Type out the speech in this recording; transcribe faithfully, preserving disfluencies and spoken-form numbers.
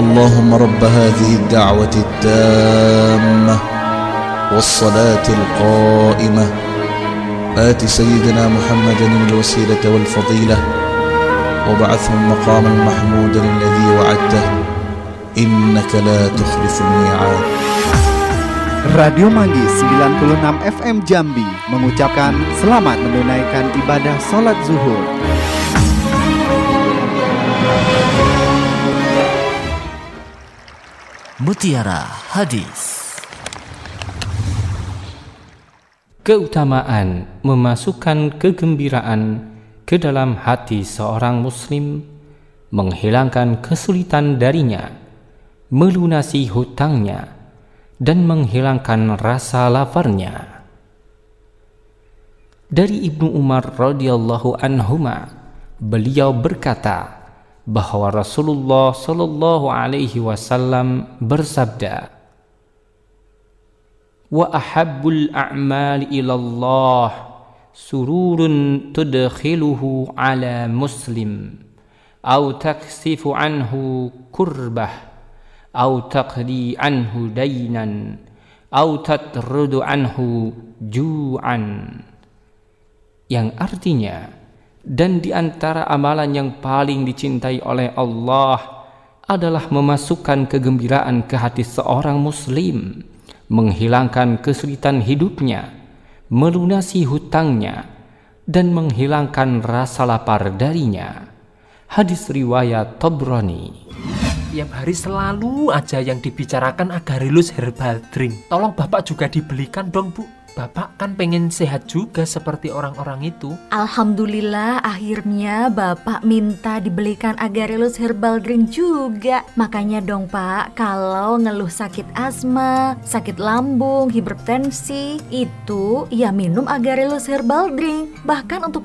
اللهم رب هذه الدعوة التامة والصلاة القائمة آت سيدنا محمدا الوسيلة والفضيلة وابعثه مقاما محمودا الذي وعدته إنك لا تخلف الميعاد. Radio Manggis sembilan puluh enam F M Jambi mengucapkan selamat menunaikan ibadah sholat zuhur. Mutiara Hadis. Keutamaan memasukkan kegembiraan ke dalam hati seorang muslim, menghilangkan kesulitan darinya, melunasi hutangnya, dan menghilangkan rasa laparnya. Dari Ibnu Umar radhiyallahu anhuma, beliau berkata bahwa Rasulullah sallallahu alaihi wasallam bersabda, "Wa ahabbul a'mali ilallah sururun tudkhiluhu ala muslim aw taksifu anhu kurbah aw taqdi anhu dainan aw tatrudu anhu ju'an." Yang artinya, dan di antara amalan yang paling dicintai oleh Allah adalah memasukkan kegembiraan ke hati seorang muslim, menghilangkan kesulitan hidupnya, melunasi hutangnya, dan menghilangkan rasa lapar darinya. Hadis riwayat Tabrani. Tiap hari selalu aja yang dibicarakan Agarelus Herbal Drink. Tolong Bapak juga dibelikan dong, Bu. Bapak kan pengen sehat juga seperti orang-orang itu. Alhamdulillah akhirnya Bapak minta dibelikan Agarelus Herbal Drink juga. Makanya dong Pak, kalau ngeluh sakit asma, sakit lambung, hipertensi, itu ya minum Agarelus Herbal Drink. Bahkan untuk